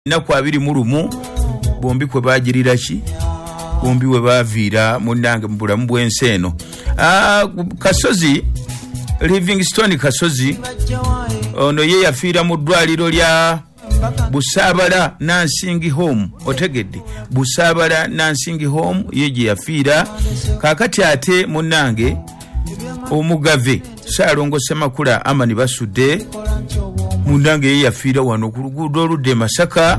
naku 21 bombi kwe bagirira ki bombi we baviira munange mu bulamu bw'ensi eno. Kasozi Livingstone Kasozi ono ye yafiira mu ddwaliro lya Busaabala Nansingi Home. Otegedde Busaabala Nansingi Home ye gye yafiira. Kakati ate munange omugave Saalongo Semakula Amani basudde munange ye yafiira wano ku luguudo oludde Masaka.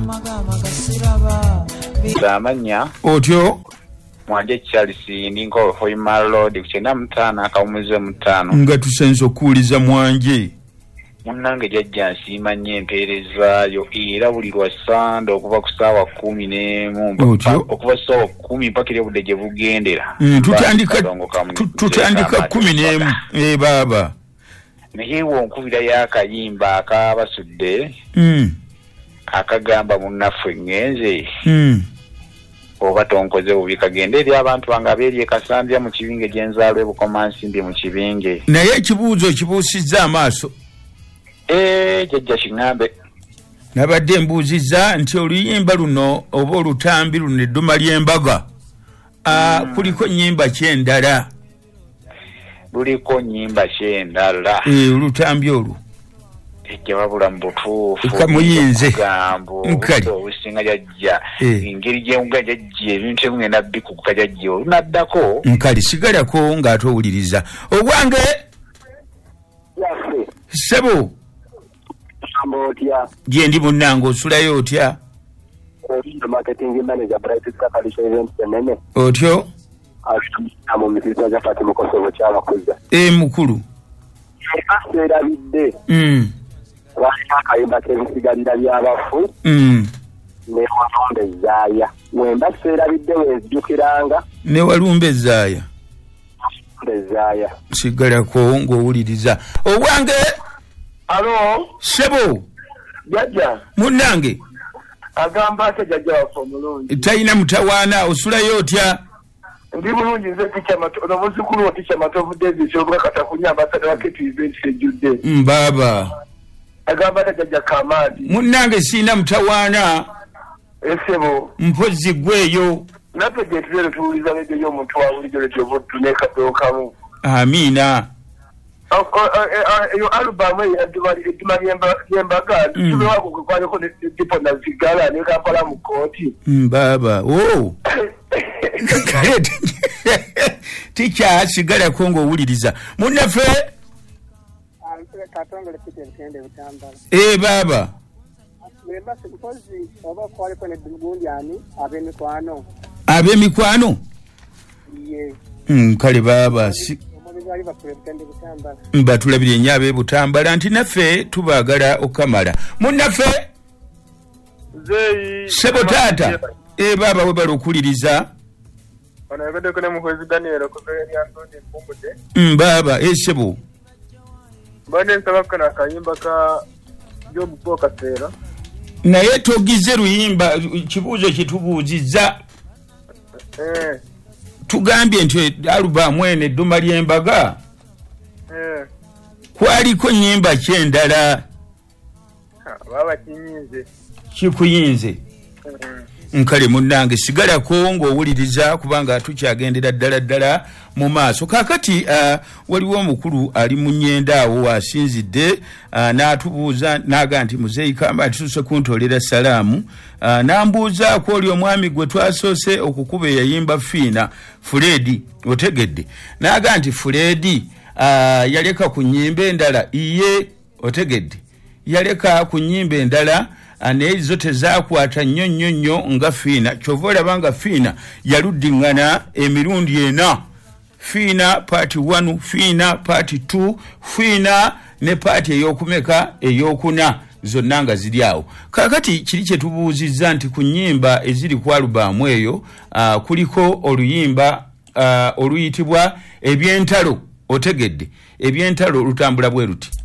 Zamanya otyo Mwanje Charles ninko Hoimar Road kuchena mtana akawumuze mtano nga tusenso kuuliza Mwanje munange jajja nsimanye empeereza yo era buli lwasanda okuva ku ssaawa 10 okuva ssaawa 10 mpaka eri obudde gye bugendera tutandika 11 baba naye wonkubira y'akayimba akabasudde akagamba munnaffe ngenze oba tonkoze bubi kagenda eri abantu bange abeeri ekasambya mu kibinge gye nzaalwa Bukomansimbi mu kibinge. Naye ekibuuzo kibuusizza amaaso jajja kiŋŋambe nabadde mbuuzizza nti oluyimba luno oba olutambi luno edduma ly'embaga kuliko nnyimba kyendala luliko nnyimba kyendala olutambi olwo ejja wabula mu butuufu kamuyinze nkali obusinga jajja engeri gyenga jajja ebintu ebimwe nabbi kukuka jajja olunaddako nkali sigalako ng'ate owuliriza obwange sebo gye ndi munnange osulayo otya otyo mukulu akayimba k'ebisigalira by'abafu ne walumba ezaaya wemba seerabidde wezijjukiranga ne walumba ezaaya sigalako ng'owuliriza obwange alo sebo jajja munnange agamba ate jajja waffe omulungi talina mutawaana osulayo otya ndi bulungi nze ono muzzukulu wo Ticha Matovu Davis obwakata kunya ambasada wa Ketu event ejjudde baba agamba tajja Kamadi munnange siina mutawaana esebo mpozi gweyo natwe gye tulero tuwuliza radio y'omuntu wa bulijjo letyovu tunekadookamu amiina eyo alubamu edduma ly'embaga tubewaako kwekwaliko dipo nazigala ne Kampala mu kooti baba Ticha sigalako ng'owuliriza munnaffe baba ab'emikwano kale baba batulabire nnyo ab'e Butambala nti naffe tubaagala okamala munnaffe sebo taata baba webala okuwuliriza baba sebo bane nsaba kana akayimba ka Jobu Kaseera naye togize luyimba kibuuzo kitubuuzizza tugambye nti alubamu eno edduma ly'embaga kwaliko nnyimba kyendala baba kinyinze kikuyinze nkale munnange sigalako ng'owuliriza kubanga tukyagendera ddala mu maaso. Kakati waliwo omukulu ali mu nnyenda awo asinzidde n'atubuuza n'aga nti muzeeyi kamba tususe kuntolera salaamu n'ambuuzaako oli omwami gwe twasoose okukuba eyayimba fiina Fuledi otegedde n'aga nti Fuledi yaleka ku nnyimba endala iye otegedde yaleka ku nnyimba endala naye zo tezakwata nnyo nga fiina kyova olaba nga fiina yaluddiŋŋana emirundi 4 fiina paati 1 fiina paati 2 fiina ne paati ey'okumeka ey'okuna zonna nga ziri awo. Kakati kiri kye tubuuzizza nti ku nnyimba eziri ku alubamu eyo kuliko oluyimba oluyitibwa ebyentalo otegedde ebyentalo lutambula bwe luti